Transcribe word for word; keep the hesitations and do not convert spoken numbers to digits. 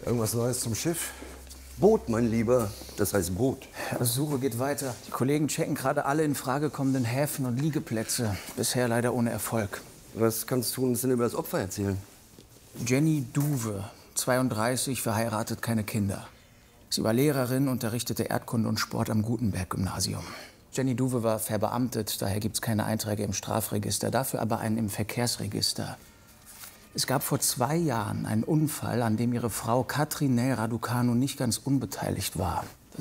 Irgendwas Neues zum Schiff? Boot, mein Lieber. Das heißt Boot. Die Suche geht weiter. Die Kollegen checken gerade alle in Frage kommenden Häfen und Liegeplätze. Bisher leider ohne Erfolg. Was kannst du uns denn über das Opfer erzählen? Jenny Duwe, zweiunddreißig, verheiratet, keine Kinder. Sie war Lehrerin, unterrichtete Erdkunde und Sport am Gutenberg-Gymnasium. Jenny Duwe war verbeamtet, daher gibt es keine Einträge im Strafregister, dafür aber einen im Verkehrsregister. Es gab vor zwei Jahren einen Unfall, an dem ihre Frau Katrin Nel Raducanu nicht ganz unbeteiligt war.